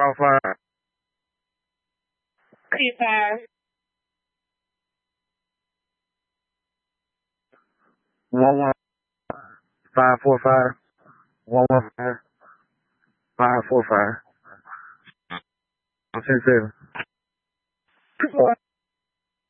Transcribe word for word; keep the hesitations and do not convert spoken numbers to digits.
One five. Three five. One one. Five four five. One one five. Five four five. Ten seven.